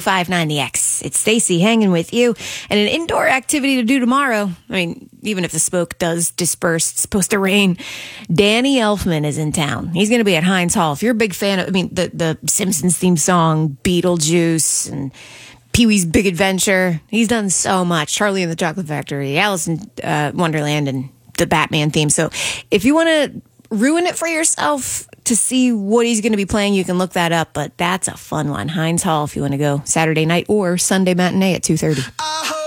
1059 The X. It's Stacy hanging with you. And an indoor activity to do tomorrow. I mean, even if the smoke does disperse, it's supposed to rain. Danny Elfman is in town. He's going to be at Heinz Hall. If you're a big fan of, the Simpsons theme song, Beetlejuice, and Pee-wee's Big Adventure. He's done so much. Charlie and the Chocolate Factory, Alice in Wonderland, and the Batman theme. So if you want to ruin it for yourself to see what he's going to be playing, you can look that up. But that's a fun one. Heinz Hall if you want to go Saturday night or Sunday matinee at 2:30.